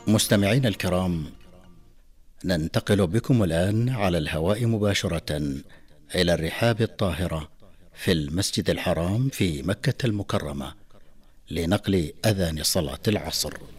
مستمعين الكرام، ننتقل بكم الآن على الهواء مباشرة إلى الرحاب الطاهرة في المسجد الحرام في مكة المكرمة لنقل أذان صلاة العصر.